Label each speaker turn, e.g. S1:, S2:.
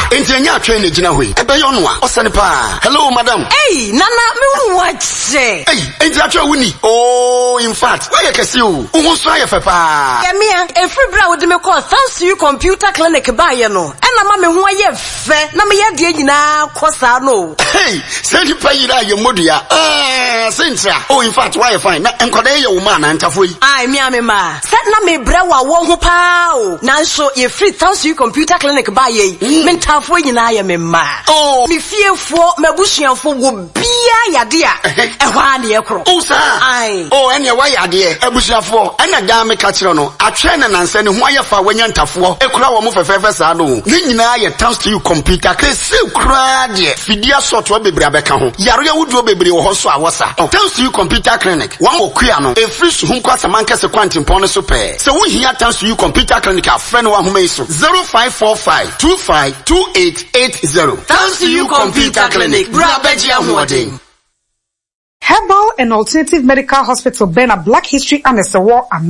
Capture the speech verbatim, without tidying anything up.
S1: Entianya train gina hoi. Ebe yo no a osane pa. Hello madam.
S2: Hey, nana me wache.
S1: Hey, entiatwa wuni. Oh, in fact, why you kesi o? Uhun so aye fe pa.
S2: Yemia, e free bra wo de me call thanks to you computer clinic ba ye no. Ena ma me ho aye fe, na me ye de nyina kosa no.
S1: Hey, send you pay that your modua. Eh, Sintra. Oh, in fact, why you fine? Na enkwade ye wo ma na ntafo yi.
S2: Ai, me amema. Set na me bra wa wo ho pa o. Na so ye free thanks to you computer clinic ba ye. Me ntafo nyina ye me ma.
S1: Oh,
S2: me fiefo, me busuafo wo bia yade a. E hwa na ye kro.
S1: Oh, sir.
S2: Ai.
S1: Oh, ene wa yade e busuafo. Ena da me ka kire no. Atwe na nanse ne ho aye fa wanya ntafo. E kura wo mo fefefe sa no. Ni nyina ye thanks to you computer. Ke se kura de. Fidia software bebre abeka ho. Yare wuduo bebre wo ho so awosa. Thanks to you computer clinic. One okua no. E free so hunko asamanka se kwantim pon so pe. Se wo hia thanks to you computer clinic afre no wa homa iso. zero five four five two five two eight eight zero.
S2: Thanks to you computer clinic. Bra beji amwodin.
S3: Herbal and Alternative Medical Hospital, Bena Black History and a War